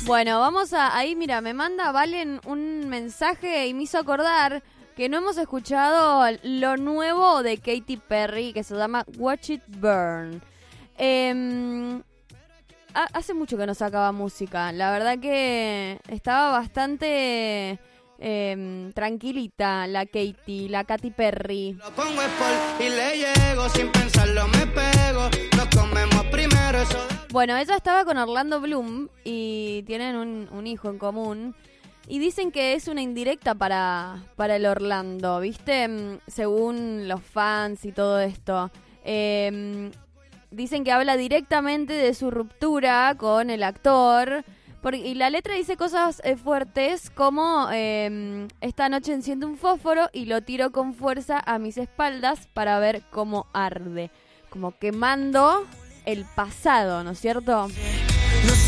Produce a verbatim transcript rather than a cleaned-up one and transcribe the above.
Bueno, vamos a... Ahí, mira, me manda Valen un mensaje y me hizo acordar que no hemos escuchado lo nuevo de Katy Perry, que se llama Watch It Burn. Eh, hace mucho que no sacaba música. La verdad que estaba bastante eh, tranquilita la Katy, la Katy Perry. Lo pongo sport y le llego, sin pensarlo me pego. Lo comemos primero, eso de... Bueno, ella estaba con Orlando Bloom y tienen un, un hijo en común. Y dicen que es una indirecta para, para el Orlando, ¿viste? Según los fans y todo esto. Eh, dicen que habla directamente de su ruptura con el actor. Porque, y la letra dice cosas eh, fuertes como eh, esta noche enciendo un fósforo y lo tiro con fuerza a mis espaldas para ver cómo arde. Como quemando el pasado, ¿no es cierto?